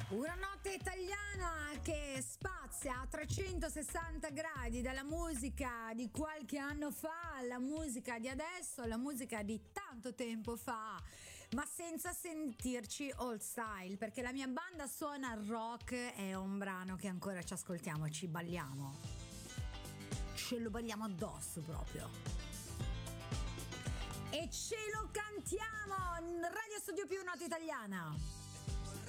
Una notte italiana che spazia a 360 gradi dalla musica di qualche anno fa alla musica di adesso, alla musica di tanto tempo fa, ma senza sentirci old style, perché la mia banda suona rock, è un brano che ancora ci ascoltiamo e ci balliamo. Ce lo balliamo addosso proprio. E ce lo cantiamo! Radio Studio Più, notte italiana.